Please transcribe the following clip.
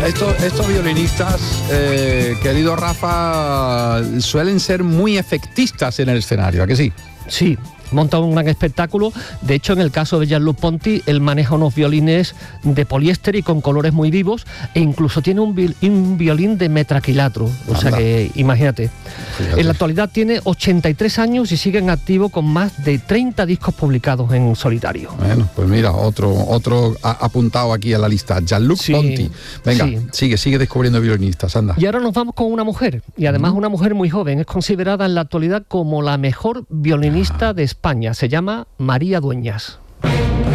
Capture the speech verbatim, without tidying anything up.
Estos, estos violinistas, eh, querido Rafa, suelen ser muy efectistas en el escenario, ¿a que sí? Sí, monta un gran espectáculo. De hecho, en el caso de Jean-Luc Ponty, él maneja unos violines de poliéster y con colores muy vivos, e incluso tiene un, viol- un violín de metraquilatro. O sea que, imagínate. Fíjate. En la actualidad tiene ochenta y tres años y sigue en activo con más de treinta discos publicados en solitario. Bueno, pues mira, otro, otro a- apuntado aquí a la lista, Jean-Luc Sí, Ponty. Venga, sí. sigue, sigue descubriendo violinistas, anda. Y ahora nos vamos con una mujer, y además una mujer muy joven. Es considerada en la actualidad como la mejor violinista de España. Se llama María Dueñas.